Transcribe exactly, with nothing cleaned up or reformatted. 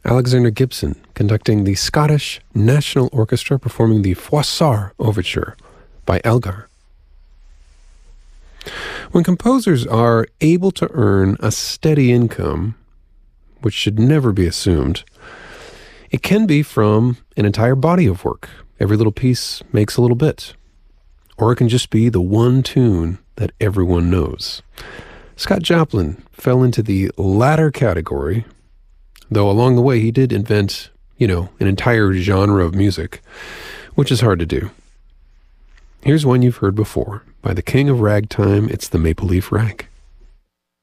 Alexander Gibson conducting the Scottish National Orchestra performing the Froissart Overture by Elgar. When composers are able to earn a steady income, which should never be assumed, it can be from an entire body of work. Every little piece makes a little bit. Or it can just be the one tune that everyone knows. Scott Joplin fell into the latter category, though along the way he did invent, you know, an entire genre of music, which is hard to do. Here's one you've heard before. By the king of ragtime, it's the Maple Leaf Rag.